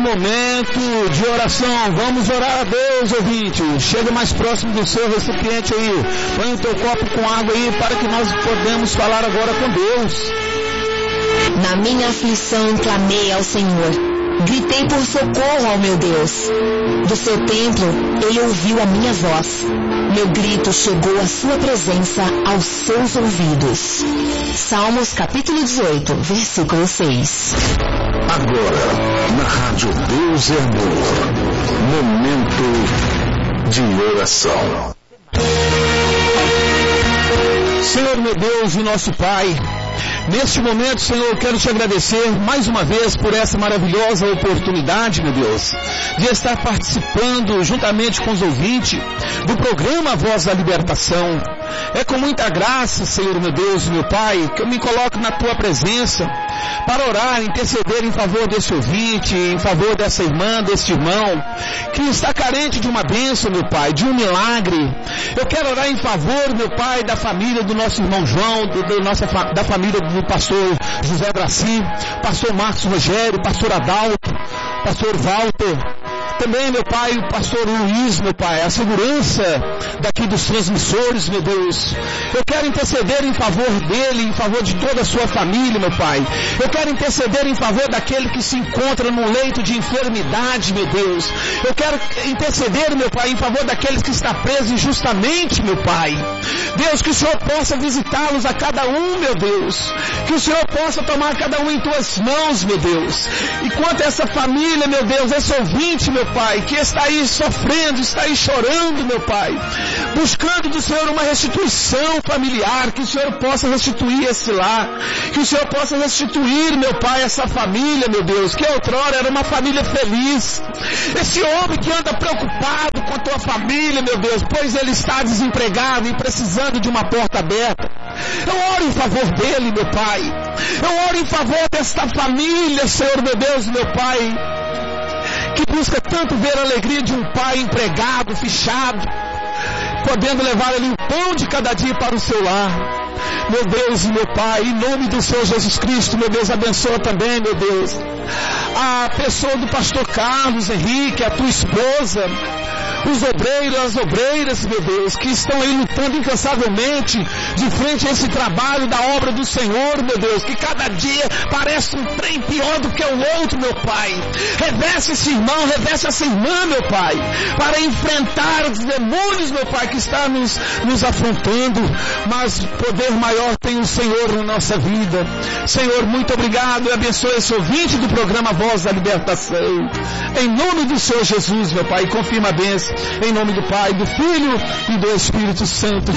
momento de oração. Vamos orar a Deus, ouvinte. Chega mais próximo do seu recipiente aí. Põe o teu copo com água aí para que nós podemos falar agora com Deus. Na minha aflição clamei ao Senhor. Gritei por socorro ao meu Deus. Do seu templo ele ouviu a minha voz. Meu grito chegou à sua presença, aos seus ouvidos. Salmos capítulo 18, versículo 6. Agora, na Rádio Deus é Amor, momento de oração. Senhor meu Deus e nosso Pai, neste momento, Senhor, eu quero te agradecer mais uma vez por essa maravilhosa oportunidade, meu Deus, de estar participando juntamente com os ouvintes do programa Voz da Libertação. É com muita graça, Senhor, meu Deus e meu Pai, que eu me coloco na tua presença para orar, interceder em favor desse ouvinte, em favor dessa irmã, desse irmão, que está carente de uma bênção, meu Pai, de um milagre. Eu quero orar em favor, meu Pai, da família do nosso irmão João, da família do pastor José Braci, pastor Marcos Rogério, pastor Adalto, pastor Walter, também, meu Pai, o pastor Luiz, meu Pai, a segurança daqui dos transmissores, meu Deus. Eu quero interceder em favor dele, em favor de toda a sua família, meu Pai. Eu quero interceder em favor daquele que se encontra num leito de enfermidade, meu Deus. Eu quero interceder, meu Pai, em favor daqueles que está preso injustamente, meu Pai. Deus, que o Senhor possa visitá-los a cada um, meu Deus. Que o Senhor possa tomar cada um em tuas mãos, meu Deus. E quanto a essa família, meu Deus, esse ouvinte, meu Pai, que está aí sofrendo, está aí chorando, meu Pai, buscando do Senhor uma restituição familiar, que o Senhor possa restituir esse lar, que o Senhor possa restituir, meu Pai, essa família, meu Deus, que outrora era uma família feliz. Esse homem que anda preocupado com a tua família, meu Deus, pois ele está desempregado e precisando de uma porta aberta. Eu oro em favor dele, meu Pai. Eu oro em favor desta família, Senhor, meu Deus, meu Pai, que busca tanto ver a alegria de um pai empregado, fichado, podendo levar ali o pão de cada dia para o seu lar. Meu Deus e meu Pai, em nome do Senhor Jesus Cristo, meu Deus, abençoa também, meu Deus, a pessoa do pastor Carlos Henrique, a tua esposa, os obreiros, as obreiras, meu Deus, que estão aí lutando incansavelmente de frente a esse trabalho da obra do Senhor, meu Deus, que cada dia parece um trem pior do que o outro, meu Pai. Reveste esse irmão, reveste essa irmã, meu Pai, para enfrentar os demônios, meu Pai, que está nos afrontando, mas poder maior tem o Senhor na nossa vida. Senhor, muito obrigado e abençoe esse ouvinte do programa Voz da Libertação. Em nome do Senhor Jesus, meu Pai, confirma a bênção. Em nome do Pai, do Filho e do Espírito Santo.